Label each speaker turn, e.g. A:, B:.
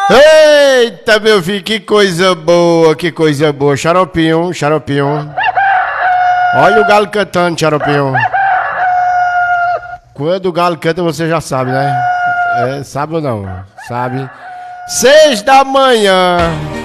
A: Eita, meu filho, que coisa boa, que coisa boa. Xaropinho, xaropinho. Olha o galo cantando, xaropinho. Quando o galo canta, você já sabe, né? É, sabe ou não? Sabe? 6 da manhã.